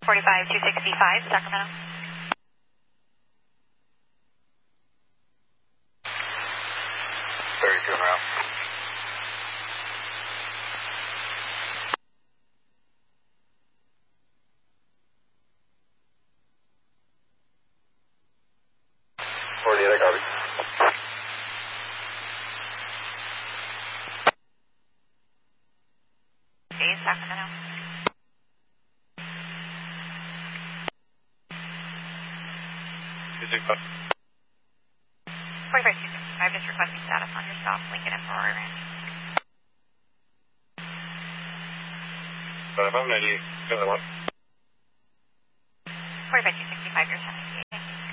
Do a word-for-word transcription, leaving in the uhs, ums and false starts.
forty-five two sixty-five, Sacramento. thirty-two en route. forty-eight, I copy. Okay, Sacramento. two sixty-five. forty-five two sixty-five, just requesting status on your stop, Lincoln and Ferrari Ranch. five ninety-eight, one.